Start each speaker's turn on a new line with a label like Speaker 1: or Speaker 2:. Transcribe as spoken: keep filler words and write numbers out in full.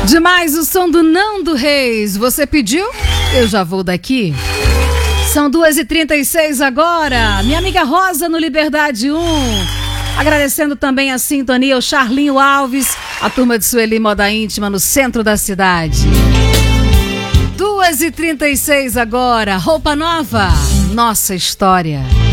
Speaker 1: Demais o som do Nando Reis. Você pediu? Eu já vou daqui. São duas e trinta e seis agora. Minha amiga Rosa no Liberdade um. Agradecendo também a sintonia, o Charlinho Alves, a turma de Sueli Moda Íntima no centro da cidade. duas e trinta e seis agora. Roupa Nova, nossa história.